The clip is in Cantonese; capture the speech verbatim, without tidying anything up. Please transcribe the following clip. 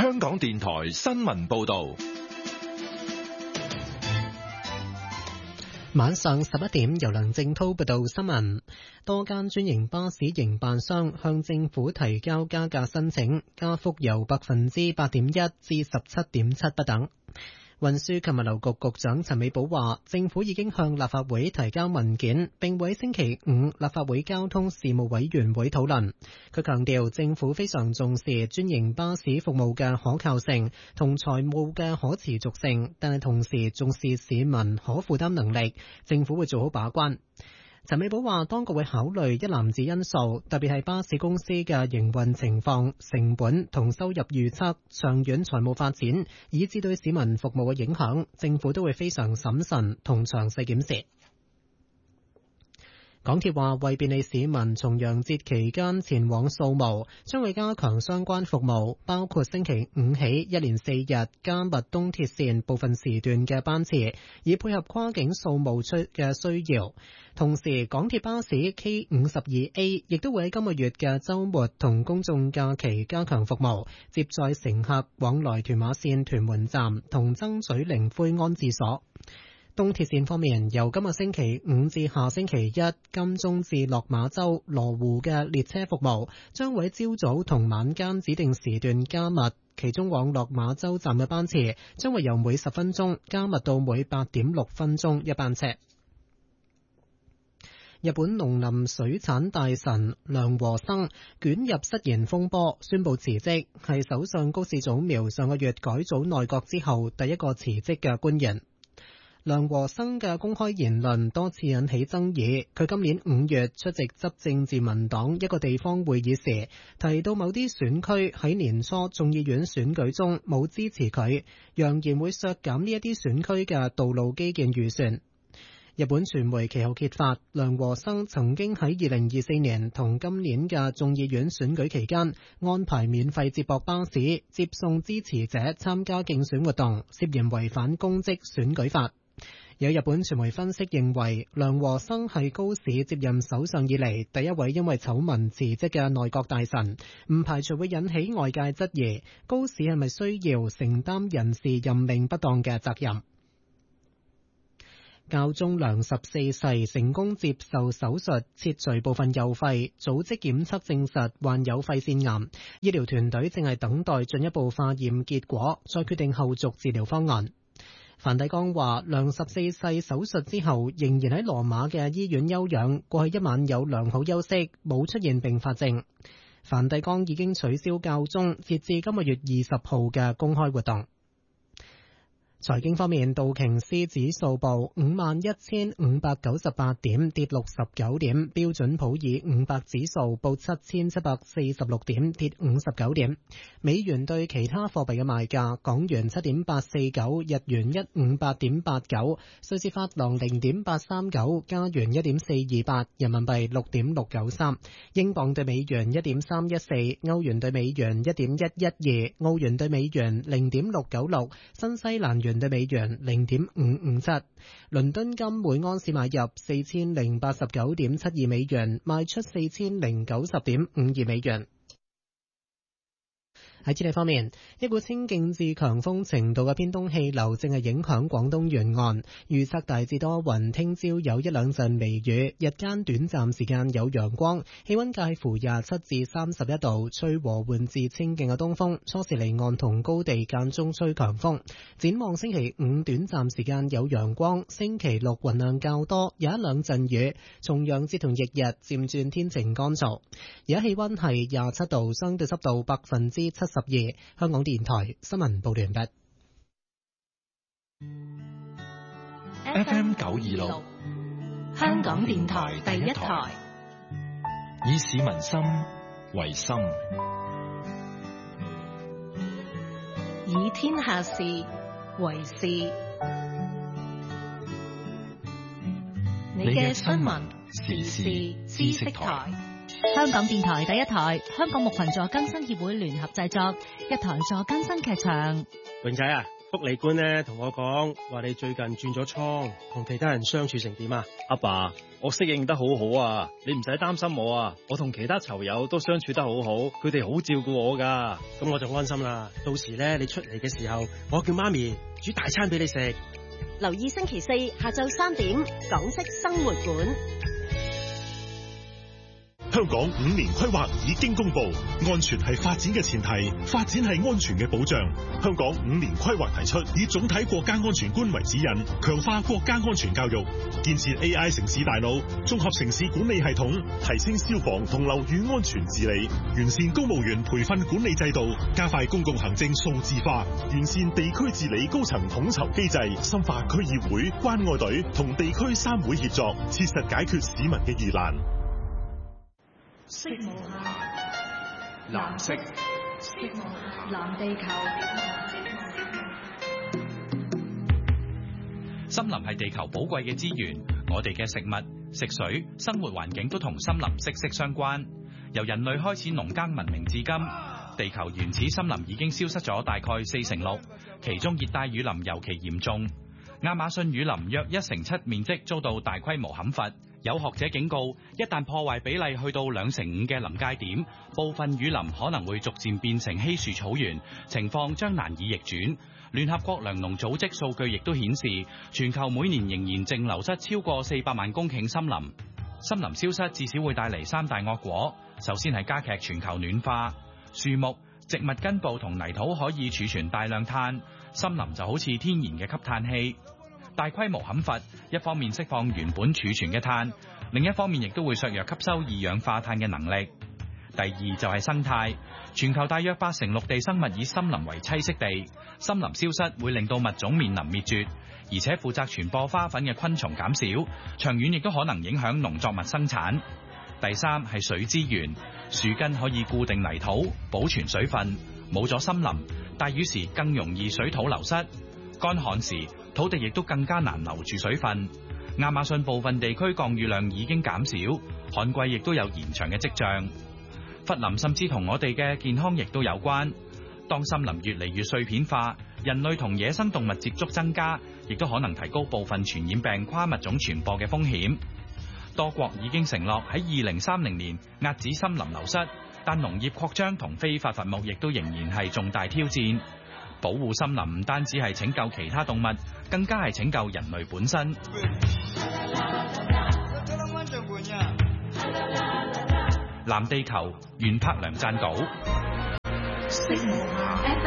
香港電台新聞報道。 晚上十一點，由梁正濤報道新聞。多間專營巴士營辦商向政府提交加價申請，加幅由百分之八點一至十七點七不等。運輸及物流局局長陳美寶話，政府已經向立法會提交文件，並會星期五立法會交通事務委員會討論。佢強調，政府非常重視專營巴士服務嘅可靠性同財務嘅可持續性，但係同時重視市民可負擔能力，政府會做好把關。陳美寶話，當局會考慮一籃子因素，特別係巴士公司嘅營運情況、成本同收入預測、長遠財務發展，以至對市民服務嘅影響，政府都會非常審慎同詳細檢視。港鐵話，為便利市民重陽節期間前往掃墓，將會加強相關服務，包括星期五起一連四日加密東鐵線部分時段嘅班次，以配合跨境掃墓出嘅需要。同時，港鐵巴士 K 五十二 A 亦都會喺今個月嘅週末同公眾假期加強服務，接載乘客往來屯馬線屯門站同曾咀靈灰安置所。東鐵線方面，由今個星期五至下星期一，金鐘至落馬洲羅湖嘅列車服務將會喺朝早同晚間指定時段加密，其中往落馬洲站嘅班次將會由每十分鐘加密到每八點六分鐘一班車。日本農林水產大臣梁和生捲入失言風波，宣布辭職，係首相高市早苗上個月改組內閣之後第一個辭職嘅官員。梁和生嘅公開言論多次引起爭議。佢今年五月出席執政自民黨一個地方會議時，提到某啲選區喺年初眾議院選舉中冇支持佢，揚言會削減呢一啲選區嘅道路基建預算。日本傳媒其後揭發，梁和生曾經喺二零二四年同今年嘅眾議院選舉期間安排免費接駁巴士接送支持者參加競選活動，涉嫌違反公職選舉法。有日本傳媒分析認為，梁和生係高市接任首相以嚟第一位因為醜聞辭職嘅內閣大臣，唔排除會引起外界質疑，高市係咪需要承擔人事任命不當嘅責任。教宗良十四世成功接受手術切除部分右肺，組織檢測證實患有肺腺癌，醫療團隊正係等待進一步化驗結果，再決定後續治療方案。梵蒂岡話，良十四世手術之後仍然喺羅馬嘅醫院休養，過去一晚有良好休息，冇出現併發症。梵蒂岡已經取消教宗截至今個月二十號嘅公開活動。財經方面，道瓊斯指數報五萬一千五百九十八點，跌六十九點；標準普爾五百指數報七千七百四十六點，跌五十九點。美元對其他貨幣嘅賣價：港元七點八四九，日元一五八點八九，瑞士法郎零點八三九，加元一點四二八，人民幣六點六九三，英鎊對美元一點三一四，歐元對美元一點一一二，澳元對美元零點六九六，新西蘭元對美元零點五五七，倫敦金每安士買入四千零八十九點七二美元，賣出四千零九十點五二美元。喺天氣方面，一股清勁至強風程度嘅偏東氣流正係影響廣東沿岸，預測大致多雲，聽朝有一兩陣微雨，日間短暫時間有陽光，氣溫介乎廿七至三十一度，吹和緩至清勁嘅東風，初時離岸同高地間中吹強風。展望星期五短暫時間有陽光，星期六雲量較多，有一兩陣雨，重陽節同翌日漸轉天晴乾燥。而家氣溫係廿七度，相對濕度百分之七十二。香港電台新聞報道完畢。 F M 九二六， 香港電台第一台， 以市民心為心， 以天下事為事。你嘅新聞時事知識台。 香港電台第一台，香港木群座更新協會聯合製作，一台座更新劇場。 榮仔啊， 福利官咧同我講話你最近轉咗倉，同其他人相處成點啊？ 阿爸，我適應得好好啊，你唔使擔心我啊，我同其他囚友都相處得好好，佢哋好照顧我噶。 咁我就安心啦。到時咧你出嚟嘅時候，我叫媽咪煮大餐俾你食。 留意星期四下晝三點，港式生活館。 香港五年規劃已經公布，安全係發展嘅前提，發展係安全嘅保障。香港五年規劃提出，以總體國家安全觀為指引，強化國家安全教育，建設 A I 城市大腦，綜合城市管理系統，提升消防同樓宇安全治理，完善公務員培訓管理制度，加快公共行政數字化，完善地區治理高層統籌機制，深化區議會、關愛隊同地區三會協作，切實解決市民嘅疑難。 色無限，藍色，色無限，藍地球。 森林係地球寶貴嘅資源，我哋嘅食物、食水、生活環境都同森林息息相關。由人類開始農耕文明至今，地球原始森林已經消失咗大概四成六，其中熱帶雨林尤其嚴重。亞馬遜雨林約一成七面積遭到大規模砍伐。有學者警告，一旦破壞比例去到兩成五嘅臨界點，部分雨林可能會逐漸變成稀樹草原，情況將難以逆轉。聯合國糧農組織數據亦都顯示，全球每年仍然淨流失超過四百萬公頃森林。森林消失至少會帶嚟三大惡果，首先係加劇全球暖化。樹木、植物根部同泥土可以儲存大量碳，森林就好似天然嘅吸碳器。大規模砍伐，一方面釋放原本儲存嘅碳，另一方面亦都會削弱吸收二氧化碳嘅能力。第二就係生態，全球大約八成陸地生物以森林為棲息地，森林消失會令到物種面臨滅絕，而且負責傳播花粉嘅昆蟲減少，長遠亦都可能影響農作物生產。第三係水資源，樹根可以固定泥土，保存水分，冇咗森林，大雨時更容易水土流失，乾旱時土地亦都更加難留住水分。亞馬遜部分地區降雨量已經減少，旱季亦都有延長嘅跡象。伐林甚至同我哋嘅健康亦都有關。當森林越嚟越碎片化，人類同野生動物接觸增加，亦都可能提高部分傳染病跨物種傳播嘅風險。多國已經承諾喺二零三零年遏止森林流失，但農業擴張同非法伐木亦都仍然係重大挑戰。保護森林唔單止係拯救其他動物，更加係拯救人類本身。藍地球，袁柏良撰稿。